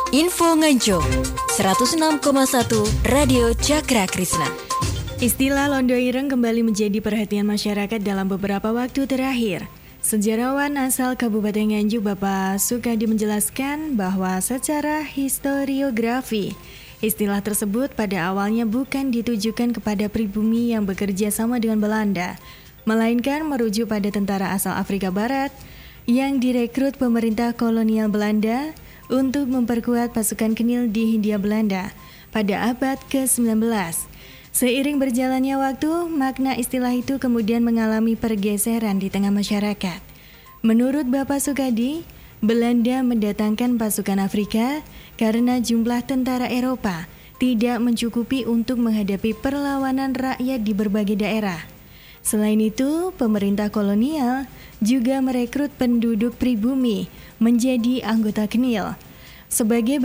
Info Nganjuk 106,1 Radio Cakra Krisna. Istilah Londo Ireng kembali menjadi perhatian masyarakat dalam beberapa waktu terakhir. Sejarawan asal Kabupaten Nganjuk Bapak Sukadi menjelaskan bahwa secara historiografi, istilah tersebut pada awalnya bukan ditujukan kepada pribumi yang bekerja sama dengan Belanda, melainkan merujuk pada tentara asal Afrika Barat yang direkrut pemerintah kolonial Belanda untuk memperkuat pasukan Kenil di Hindia Belanda pada abad ke-19. Seiring berjalannya waktu, makna istilah itu kemudian mengalami pergeseran di tengah masyarakat. Menurut Bapak Sukadi, Belanda mendatangkan pasukan Afrika karena jumlah tentara Eropa tidak mencukupi untuk menghadapi perlawanan rakyat di berbagai daerah. Selain itu, pemerintah kolonial juga merekrut penduduk pribumi menjadi anggota Kenil. Sebagai